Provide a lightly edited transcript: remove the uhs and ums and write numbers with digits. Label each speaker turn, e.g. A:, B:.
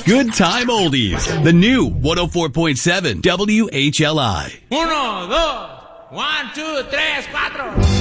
A: Good Time Oldies. The new 104.7 WHLI.
B: 1, 2, 1, 2, 3, 4.